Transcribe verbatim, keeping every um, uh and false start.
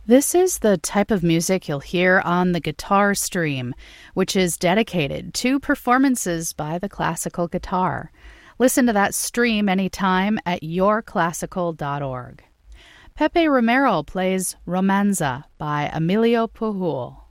This is the type of music you'll hear on the Guitar Stream, which is dedicated to performances by the classical guitar. Listen to that stream anytime at your classical dot org. Pepe Romero plays Romanza by Emilio Pujol.